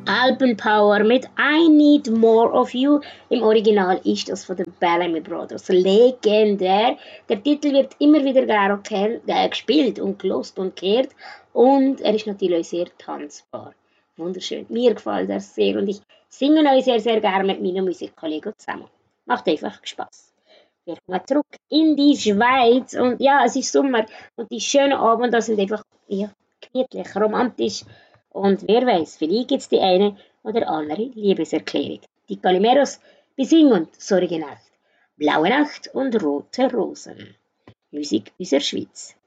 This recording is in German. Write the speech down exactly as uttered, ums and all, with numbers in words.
Alpenpower mit I Need More of You. Im Original ist das von den Bellamy Brothers. Legendär. Der Titel wird immer wieder gerne äh, gespielt und gelost und gehört. Und er ist natürlich auch sehr tanzbar. Wunderschön. Mir gefällt er sehr und ich singe euch sehr, sehr gerne mit meinen Musikkollegen zusammen. Macht einfach Spaß. Wir kommen zurück in die Schweiz und ja, es ist Sommer und die schönen Abende sind einfach ja, gemütlich, romantisch. Und wer weiß, vielleicht gibt es die eine oder andere Liebeserklärung. Die Calimeros besingen Sorge Nacht, Blaue Nacht und Rote Rosen. Musik unserer Schweiz.